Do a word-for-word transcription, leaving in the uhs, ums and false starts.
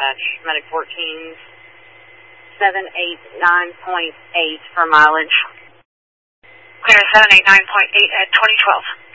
dispatch. Medic fourteen, seven eight nine point eight for mileage. Clear seven eight nine point eight at twenty twelve.